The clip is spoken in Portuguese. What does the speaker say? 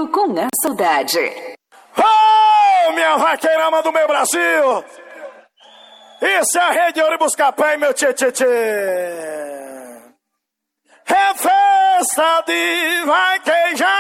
com a saudade. Oh, minha vaqueirama do meu Brasil! Isso é a rede ônibus Capé, meu tchê-tchê-tchê! É festa de vaquejada!